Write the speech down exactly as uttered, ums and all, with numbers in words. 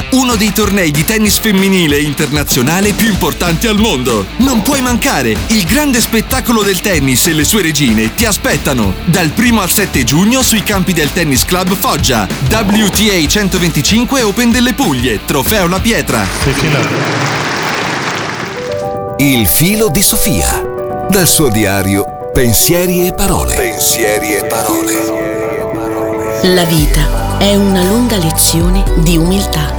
uno dei tornei di tennis femminile e internazionale più importanti al mondo. Non puoi mancare, il grande spettacolo del tennis e le sue regine ti aspettano dal primo al sette giugno sui campi del Tennis Club Foggia. W T A centoventicinque Open delle Puglie, Trofeo La Pietra. Il filo di Sofia. Dal suo diario Pensieri e parole. Pensieri e parole. La vita è una lunga lezione di umiltà.